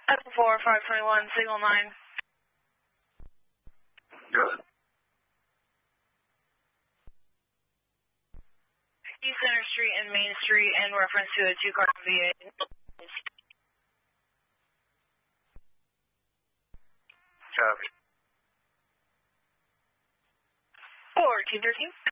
4, 521, signal 9. Good. East Center Street and Main Street in reference to a 2-car VA. Copy. 1413.